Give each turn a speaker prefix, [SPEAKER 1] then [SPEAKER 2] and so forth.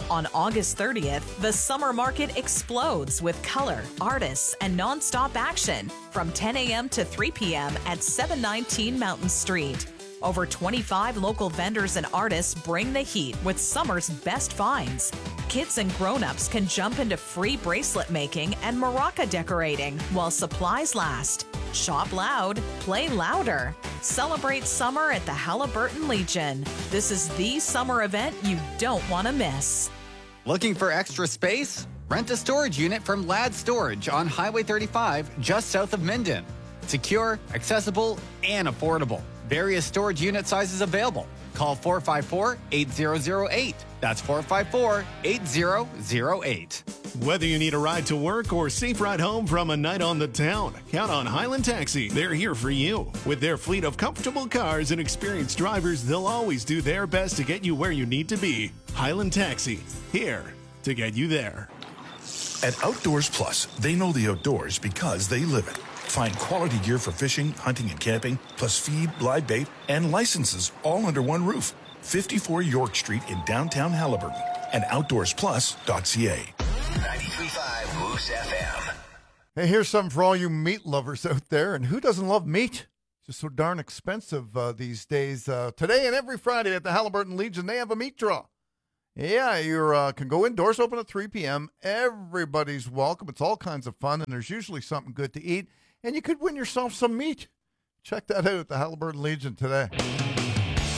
[SPEAKER 1] On August 30th, the summer market explodes with color, artists, and nonstop action from 10 a.m. to 3 p.m. at 719 Mountain Street. Over 25 local vendors and artists bring the heat with summer's best finds. Kids and grown-ups can jump into free bracelet making and maraca decorating while supplies last. Shop loud, play louder. Celebrate summer at the Halliburton Legion. This is the summer event you don't want to miss.
[SPEAKER 2] Looking for extra space? Rent a storage unit from Ladd Storage on Highway 35 just south of Minden. Secure, accessible, and affordable. Various storage unit sizes available. Call 454-8008. That's 454-8008.
[SPEAKER 3] Whether you need a ride to work or safe ride home from a night on the town, count on Highland Taxi. They're here for you. With their fleet of comfortable cars and experienced drivers, they'll always do their best to get you where you need to be. Highland Taxi, here to get you there.
[SPEAKER 4] At Outdoors Plus, they know the outdoors because they live it. Find quality gear for fishing, hunting, and camping, plus feed, live bait, and licenses all under one roof. 54 York Street in downtown Halliburton and outdoorsplus.ca.
[SPEAKER 5] 93.5 Moose FM.
[SPEAKER 6] Hey, here's something for all you meat lovers out there. And who doesn't love meat? It's just so darn expensive these days. Today and every Friday at the Halliburton Legion, they have a meat draw. Yeah, you can go in. Doors open at 3 p.m. Everybody's welcome. It's all kinds of fun, and there's usually something good to eat. And you could win yourself some meat. Check that out at the Halliburton Legion today.